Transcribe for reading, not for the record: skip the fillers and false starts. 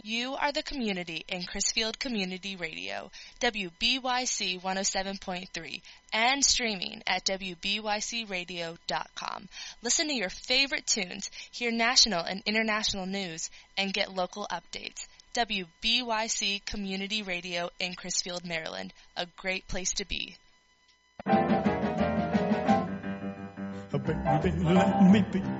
You are the community in Crisfield Community Radio, WBYC 107.3, and streaming at WBYCRadio.com. Listen to your favorite tunes, hear national and international news, and get local updates. WBYC Community Radio in Crisfield, Maryland, a great place to be. Baby, let me be.